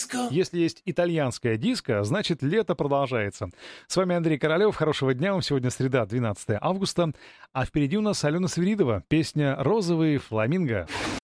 Если есть итальянская диско, значит лето продолжается. С вами Андрей Королёв. Хорошего дня вам. Сегодня среда, 12 августа. А впереди у нас Алена Свиридова. Песня «Розовый фламинго».